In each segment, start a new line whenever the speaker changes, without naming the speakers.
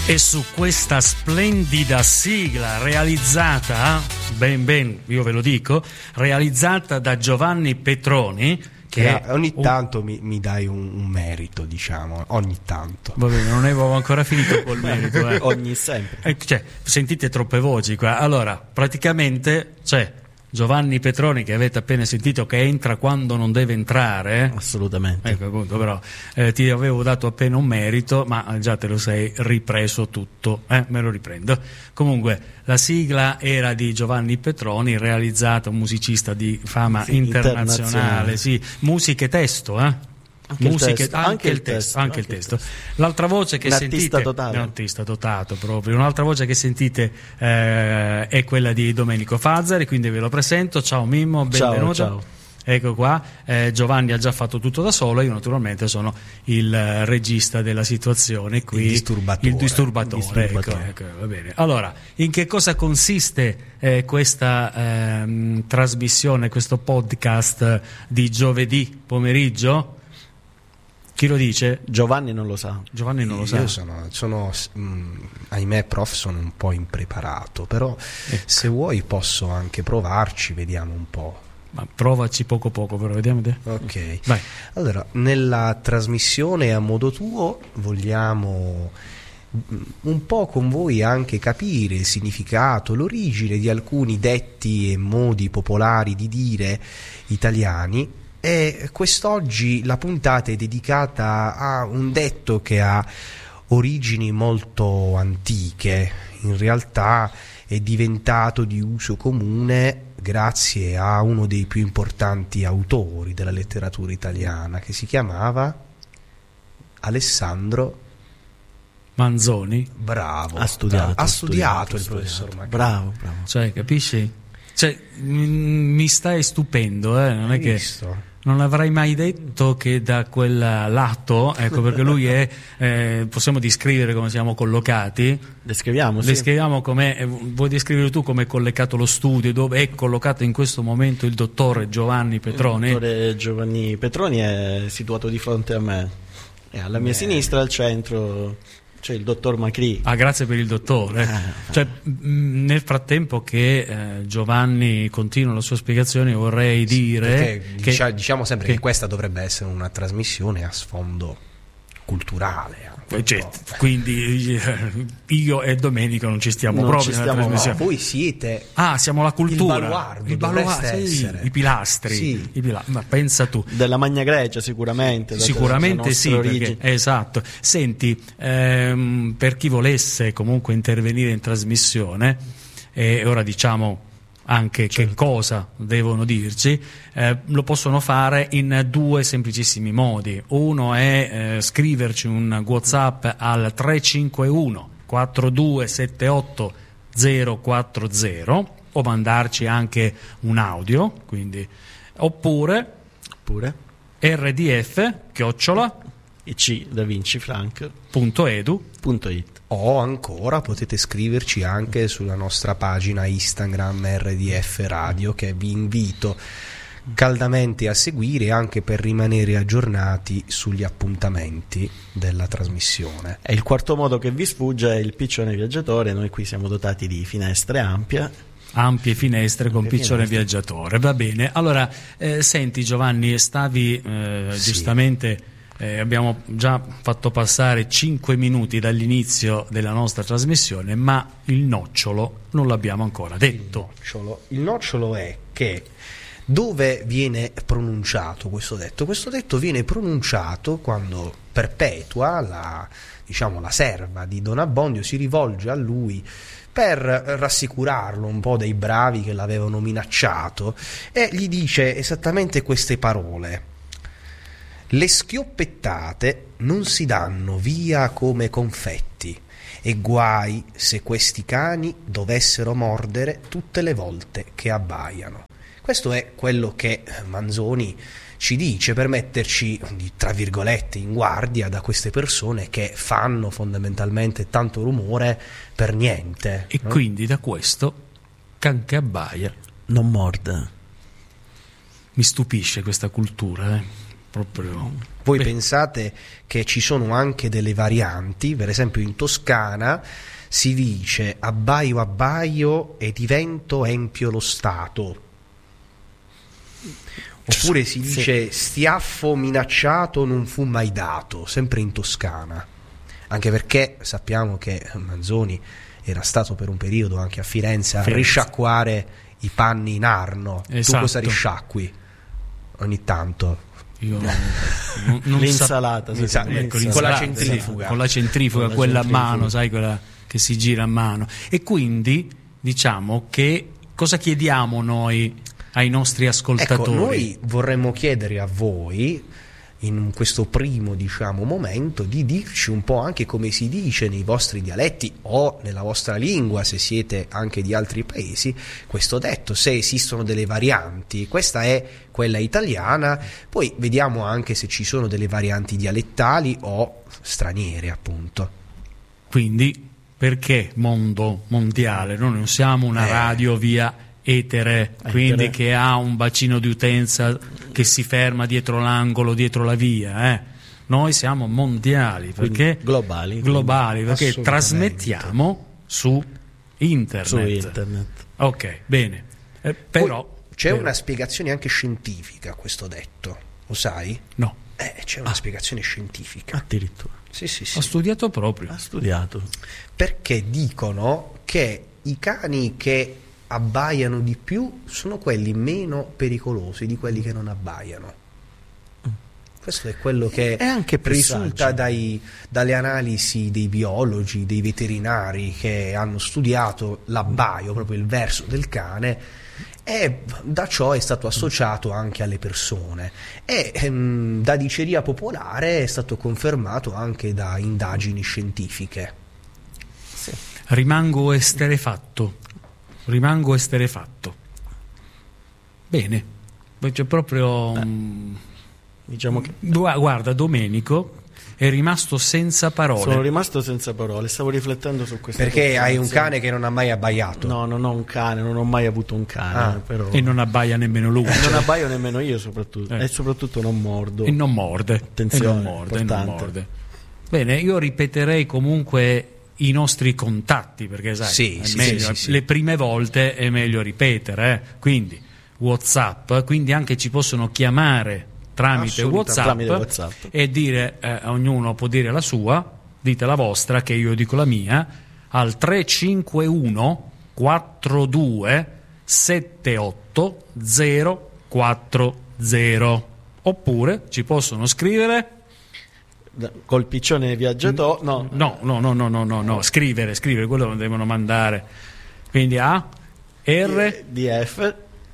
E su questa splendida sigla realizzata, io ve lo dico, realizzata da Giovanni Petroni, che
ogni tanto mi dai un merito, diciamo, ogni tanto.
Va bene, non avevo ancora finito col merito.
Ogni sempre.
Cioè, sentite troppe voci qua. Allora, praticamente, Giovanni Petroni, che avete appena sentito, che entra quando non deve entrare.
Assolutamente.
Ecco, appunto, però ti avevo dato appena un merito, ma già te lo sei ripreso tutto. Me lo riprendo. Comunque, la sigla era di Giovanni Petroni, realizzata, un musicista di fama internazionale. Sì, musica e testo, Anche il testo. L'altra voce che sentite, artista dotato proprio. Un'altra voce che sentite è quella di Domenico Fazzari, quindi ve lo presento. Ciao Mimmo, benvenuto.
Ciao.
Ecco qua, Giovanni ha già fatto tutto da solo, io naturalmente sono il regista della situazione qui, il disturbatore. Ecco, va bene. Allora, in che cosa consiste questa trasmissione, questo podcast di giovedì pomeriggio? Chi lo dice?
Giovanni non lo sa.
Io
sono ahimè prof, sono un po' impreparato, però se vuoi posso anche provarci, vediamo un po'.
Ma provaci poco però vediamo te.
Ok.
Vai.
Allora, nella trasmissione A Modo Tuo vogliamo un po' con voi anche capire il significato, l'origine di alcuni detti e modi popolari di dire italiani. E quest'oggi la puntata è dedicata a un detto che ha origini molto antiche, in realtà è diventato di uso comune grazie a uno dei più importanti autori della letteratura italiana, che si chiamava Alessandro
Manzoni.
Bravo.
Ha studiato
il professor Macri.
Bravo. Cioè, capisci? Mi stai stupendo, non è che
visto?
Non avrei mai detto che da quel lato, ecco, perché lui è possiamo descrivere come siamo collocati? Descriviamo come, vuoi descrivere tu come è collocato lo studio, dove è collocato in questo momento il dottore Giovanni Petroni?
Il dottore Giovanni Petroni è situato di fronte a me e alla mia sinistra, al centro, c'è il dottor Macri.
Grazie per il dottore. Nel frattempo che Giovanni continua la sua spiegazione, vorrei dire
che diciamo sempre che questa dovrebbe essere una trasmissione a sfondo culturale.
Quindi io e Domenico non ci stiamo proprio nella trasmissione.
Voi siete
siamo la cultura,
il baluardo,
i pilastri, ma pensa tu.
Della Magna Grecia sicuramente
sì, perché, esatto. Senti, per chi volesse comunque intervenire in trasmissione, e ora diciamo anche che cosa devono dirci, lo possono fare in due semplicissimi modi. Uno è scriverci un WhatsApp al 351 4278 040 o mandarci anche un audio, quindi oppure rdf
@icdavincifranc.edu.it.
O ancora potete scriverci anche sulla nostra pagina Instagram RDF Radio, che vi invito caldamente a seguire anche per rimanere aggiornati sugli appuntamenti della trasmissione.
E il quarto modo che vi sfugge è il piccione viaggiatore. Noi qui siamo dotati di finestre ampie
finestre con piccione viaggiatore. Va bene. Allora, senti Giovanni, stavi giustamente... abbiamo già fatto passare 5 minuti dall'inizio della nostra trasmissione, ma il nocciolo non l'abbiamo ancora detto.
Il nocciolo è che dove viene pronunciato questo detto? Questo detto viene pronunciato quando Perpetua, la serva di Don Abbondio, si rivolge a lui per rassicurarlo un po' dei bravi che l'avevano minacciato, e gli dice esattamente queste parole: le schioppettate non si danno via come confetti, e guai se questi cani dovessero mordere tutte le volte che abbaiano. Questo è quello che Manzoni ci dice per metterci, tra virgolette, in guardia da queste persone che fanno fondamentalmente tanto rumore per niente.
E quindi da questo can che abbaia
non morde.
Mi stupisce questa cultura, proprio.
Voi pensate che ci sono anche delle varianti, per esempio in Toscana si dice abbaio abbaio e divento empio lo Stato. Oppure si dice stiaffo minacciato non fu mai dato, sempre in Toscana. Anche perché sappiamo che Manzoni era stato per un periodo anche a Firenze a risciacquare i panni in Arno.
Esatto.
Tu cosa risciacqui ogni tanto?
Io
l'insalata,
con la centrifuga.
Con la centrifuga, quella a mano, sai, quella che si gira a mano. E quindi diciamo che cosa chiediamo noi ai nostri ascoltatori?
Ecco, noi vorremmo chiedere a voi in questo primo, diciamo, momento di dirci un po' anche come si dice nei vostri dialetti o nella vostra lingua, se siete anche di altri paesi, questo detto, se esistono delle varianti. Questa è quella italiana, poi vediamo anche se ci sono delle varianti dialettali o straniere, appunto.
Quindi perché mondo mondiale? Noi non siamo una radio via etere, quindi che ha un bacino di utenza che si ferma dietro l'angolo, dietro la via. Noi siamo mondiali, perché
globali,
perché trasmettiamo su internet. Ok, bene. Però
poi c'è una spiegazione anche scientifica a questo detto, lo sai?
No.
C'è una spiegazione scientifica.
Addirittura.
Sì.
Ho studiato proprio.
Ha studiato.
Perché dicono che i cani che abbaiano di più sono quelli meno pericolosi di quelli che non abbaiano. Questo è quello che
è anche
risulta dalle analisi dei biologi, dei veterinari che hanno studiato l'abbaio, proprio il verso del cane, e da ciò è stato associato anche alle persone e da diceria popolare è stato confermato anche da indagini scientifiche.
Sì. Rimango esterefatto. Bene, c'è proprio
diciamo che
guarda, Domenico è rimasto senza parole.
Sono rimasto senza parole, stavo riflettendo su questo.
Perché hai un cane che non ha mai abbaiato?
No, non ho un cane, non ho mai avuto un cane, però...
E non abbaia nemmeno lui.
Non abbaio nemmeno io, soprattutto. E soprattutto non mordo.
E non morde.
Attenzione,
non morde. Bene, io ripeterei comunque i nostri contatti, perché sai, sì. Le prime volte è meglio ripetere, quindi WhatsApp, quindi anche ci possono chiamare tramite WhatsApp e dire, ognuno può dire la sua, dite la vostra che io dico la mia, al 351 42 78 040, oppure ci possono scrivere
col piccione viaggiatore.
No, scrivere, quello lo devono mandare, quindi a
rdf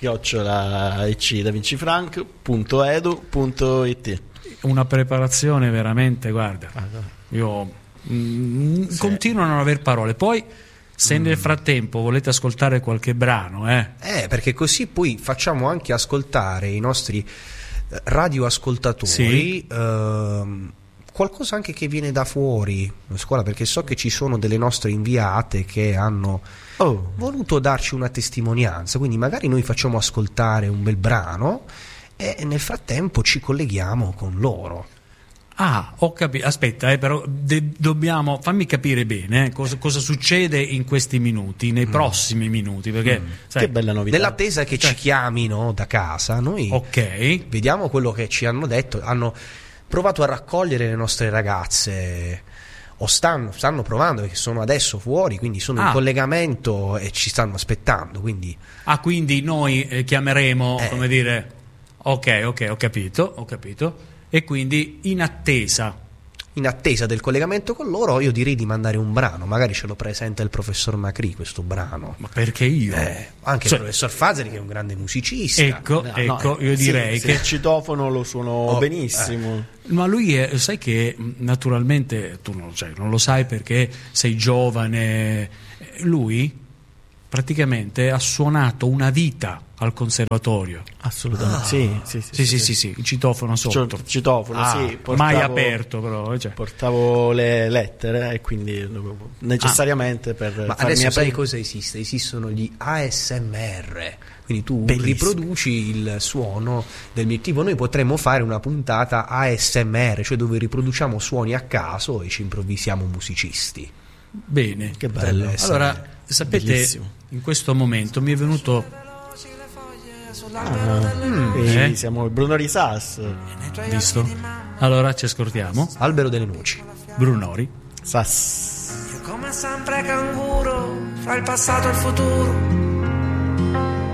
@ecdavincifranc.edu.it.
Una preparazione veramente, guarda, io continuo a non aver parole. Poi se nel frattempo volete ascoltare qualche brano,
perché così poi facciamo anche ascoltare i nostri radioascoltatori qualcosa anche che viene da fuori la scuola, perché so che ci sono delle nostre inviate che hanno voluto darci una testimonianza, quindi magari noi facciamo ascoltare un bel brano e nel frattempo ci colleghiamo con loro.
Ho capito. Aspetta, però dobbiamo fammi capire bene cosa succede in questi minuti, nei prossimi minuti, perché sai,
che bella novità.
Nell'attesa che ci chiamino da casa, noi vediamo quello che ci hanno detto. Hanno provato a raccogliere le nostre ragazze, o stanno provando, perché sono adesso fuori, quindi sono in collegamento e ci stanno aspettando, quindi
noi chiameremo, come dire, ok, ho capito, e quindi in attesa del collegamento con loro io direi di mandare un brano, magari ce lo presenta il professor Macri questo brano. Ma perché io?
Anche il professor Fazeri che è un grande musicista.
Ecco, io direi che
il citofono lo suono benissimo.
Ma lui sai che naturalmente tu non lo sai perché sei giovane, lui praticamente ha suonato una vita al conservatorio.
Assolutamente,
sì, il citofono sotto.
Citofono, sì.
Mai aperto però.
Portavo le lettere e quindi necessariamente per
Ma
farmi
adesso sai cosa esiste? Esistono gli ASMR. Quindi tu riproduci il suono del mio tipo. Noi potremmo fare una puntata ASMR, cioè dove riproduciamo suoni a caso e ci improvvisiamo musicisti.
Bene,
che bello.
Allora, sapete, bellissimo. In questo momento mi è venuto
siamo il Bruno Risas,
visto? Allora ci ascoltiamo
Albero delle Noci,
Brunori
Sass.
Io come sempre canguro fra il passato e il futuro,